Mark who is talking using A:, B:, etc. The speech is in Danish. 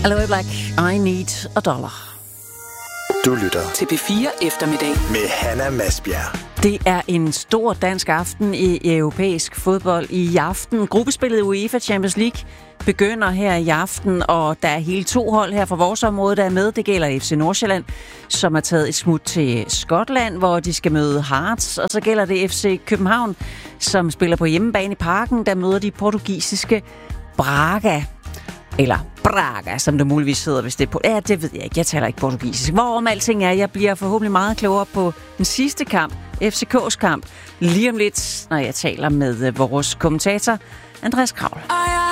A: Aloe Black, I Need a Dollar.
B: Du lytter
C: til P4 Eftermiddag
B: med Hanna Masbjerg.
A: Det er en stor dansk aften i europæisk fodbold i aften. Gruppespillet UEFA Champions League begynder her i aften, og der er hele 2 hold her fra vores område, der er med. Det gælder FC Nordsjælland, som har taget et smut til Skotland, hvor de skal møde Hearts. Og så gælder det FC København, som spiller på hjemmebane i Parken, der møder de portugisiske Braga. Eller Braga, som det muligvis hedder, hvis det er på... Ja, det ved jeg ikke. Jeg taler ikke portugisisk. Hvorom alting er, jeg bliver forhåbentlig meget klogere på den sidste kamp, FCK's kamp, lige om lidt, når jeg taler med vores kommentator, Andreas Kravl.